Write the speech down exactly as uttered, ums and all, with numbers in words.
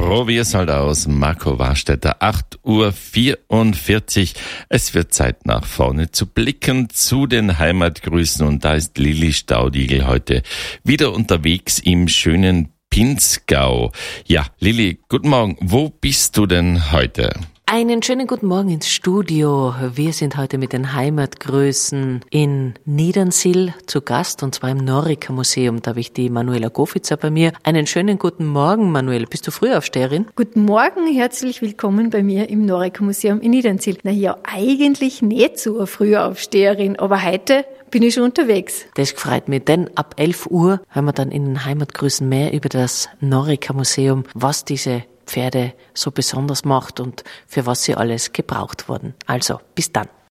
Probier's halt aus. Marco Warstetter, acht Uhr vierundvierzig. Es wird Zeit, nach vorne zu blicken, zu den Heimatgrüßen. Und da ist Lilly Staudigl heute wieder unterwegs im schönen Pinzgau. Ja, Lilly, guten Morgen. Wo bist du denn heute? Einen schönen guten Morgen ins Studio. Wir sind heute mit den Heimatgrößen in Niedernsill zu Gast, und zwar im Norica Museum. Da habe ich die Manuela Gofitzer bei mir. Einen schönen guten Morgen, Manuela. Bist du Frühaufsteherin? Guten Morgen, herzlich willkommen bei mir im Norica Museum in Niedernsill. Na ja, eigentlich nicht so eine Frühaufsteherin, aber heute bin ich schon unterwegs. Das freut mich, denn ab elf Uhr hören wir dann in den Heimatgrüßen mehr über das Norica Museum, was diese Pferde so besonders macht und für was sie alles gebraucht wurden. Also, bis dann.